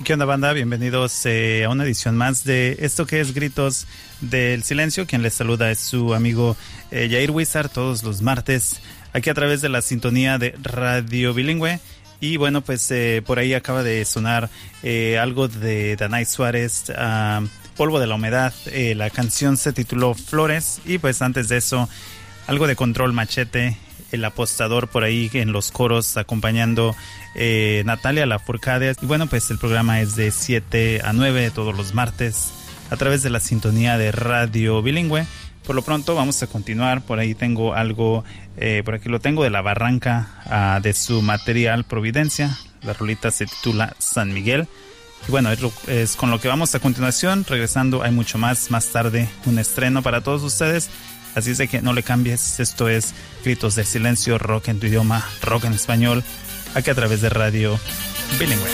¿Qué onda, banda? Bienvenidos a una edición más de esto que es Gritos del Silencio. Quien les saluda es su amigo Jair Wizard, todos los martes, aquí a través de la sintonía de Radio Bilingüe. Y bueno, pues por ahí acaba de sonar algo de Danay Suárez, Polvo de la Humedad. La canción se tituló Flores. Y pues antes de eso, algo de Control Machete, El Apostador, por ahí en los coros acompañando Natalia Lafourcade. Y bueno, pues el programa es de 7 a 9 todos los martes a través de la sintonía de Radio Bilingüe. Por lo pronto vamos a continuar. Por ahí tengo algo, por aquí lo tengo, de La Barranca, de su material Providencia. La rolita se titula San Miguel. Y bueno, es con lo que vamos a continuación. Regresando, hay mucho más tarde, un estreno para todos ustedes. Así es de que no le cambies. Esto es Gritos del Silencio, rock en tu idioma, rock en español, aquí a través de Radio Bilingüe.